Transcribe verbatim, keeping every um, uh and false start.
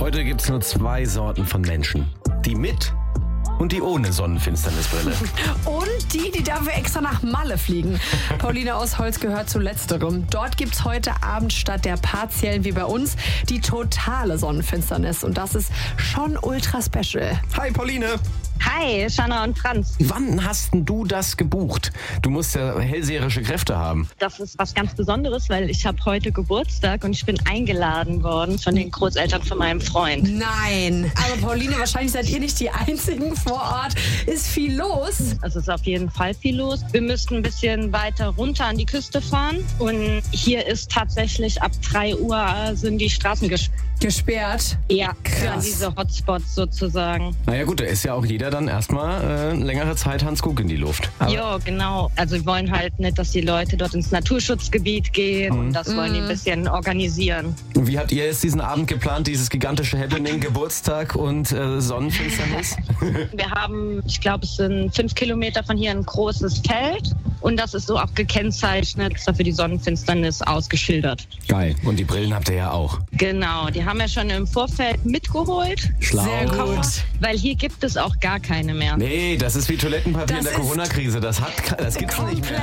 Heute gibt's nur zwei Sorten von Menschen. Die mit und die ohne Sonnenfinsternisbrille. Und die, die dafür extra nach Malle fliegen. Pauline aus Holz gehört zu letzterem. Dort gibt's heute Abend statt der partiellen wie bei uns die totale Sonnenfinsternis. Und das ist schon ultra special. Hi Pauline. Hi, Shanna und Franz. Wann hast denn du das gebucht? Du musst ja hellseherische Kräfte haben. Das ist was ganz Besonderes, weil ich habe heute Geburtstag und ich bin eingeladen worden von den Großeltern von meinem Freund. Nein. Aber Pauline, wahrscheinlich seid ihr nicht die Einzigen vor Ort. Ist viel los? Es ist auf jeden Fall viel los. Wir müssten ein bisschen weiter runter an die Küste fahren. Und hier ist tatsächlich ab drei Uhr sind die Straßen gesperrt. Gesperrt? Ja, Krass. für diese Hotspots sozusagen. Naja gut, da ist ja auch jeder dann erstmal äh, längere Zeit Hans Kuck in die Luft. Aber Ja, genau. Also wir wollen halt nicht, dass die Leute dort ins Naturschutzgebiet gehen. Und das wollen die ein bisschen organisieren. wie habt ihr jetzt diesen Abend geplant, dieses gigantische Happening, Geburtstag und äh, Sonnenfinsternis? Wir haben, ich glaube, es sind fünf Kilometer von hier ein großes Feld. Und das ist so auch gekennzeichnet, ist dafür die Sonnenfinsternis ausgeschildert. Geil. Und die Brillen habt ihr ja auch. Genau, die haben wir schon im Vorfeld mitgeholt. Schlau. Sehr gut. Weil hier gibt es auch gar keine mehr. Nee, das ist wie Toilettenpapier Das in der ist- Corona-Krise. Das, hat, das gibt's nicht mehr.